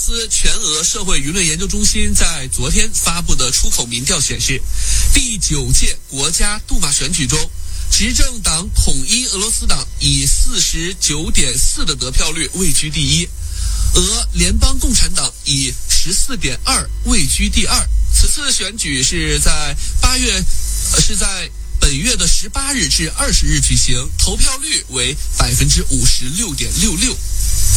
斯全俄社会舆论研究中心在昨天发布的出口民调显示，第9届国家杜马选举中，执政党统一俄罗斯党以49.4%的得票率位居第一，俄联邦共产党以14.2%位居第二。此次选举是在本月的18日至20日举行，投票率为56.66%。